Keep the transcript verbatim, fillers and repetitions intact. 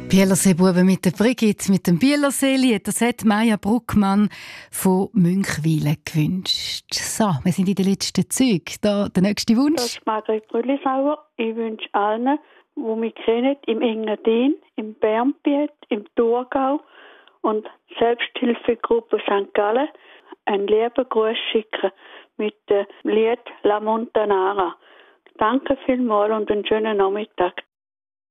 Bielerseebuben mit der Brigitte, mit dem Bielerseelied. Das hat Maja Bruckmann von Münchwilen gewünscht. So, wir sind in den letzten Zügen. Da der nächste Wunsch. Das ist Margret Grüllisauer. Ich wünsche allen, die mich kennen, im Engadin, im Bernbiet, im Thurgau und Selbsthilfegruppe Sankt Gallen, einen lieben Gruß schicken mit dem Lied La Montanara. Danke vielmals und einen schönen Nachmittag.